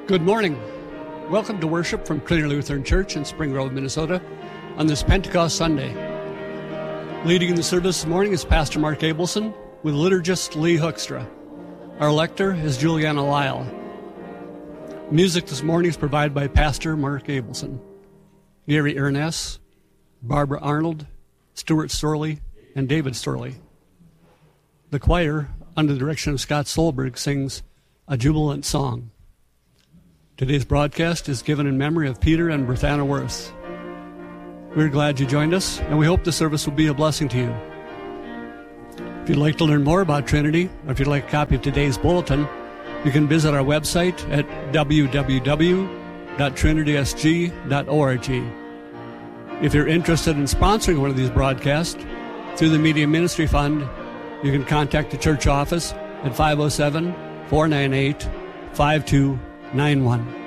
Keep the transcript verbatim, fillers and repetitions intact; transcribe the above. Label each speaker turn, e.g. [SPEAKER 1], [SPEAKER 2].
[SPEAKER 1] Good morning. Welcome to worship from Trinity Lutheran Church in Spring Grove, Minnesota on this Pentecost Sunday. Leading in the service this morning is Pastor Mark Abelson with liturgist Lee Hoekstra. Our lector is Juliana Lyle. Music this morning is provided by Pastor Mark Abelson. Gary Ernest, Barbara Arnold, Stuart Storley, and David Storley. The choir, under the direction of Scott Solberg, sings A Jubilant Song. Today's broadcast is given in memory of Peter and Berthana Worth. We're glad you joined us, and we hope the service will be a blessing to you. If you'd like to learn more about Trinity, or if you'd like a copy of today's bulletin, you can visit our website at w w w dot trinity s g dot org. If you're interested in sponsoring one of these broadcasts through the Media Ministry Fund, you can contact the church office at five oh seven, four nine eight, five two nine one.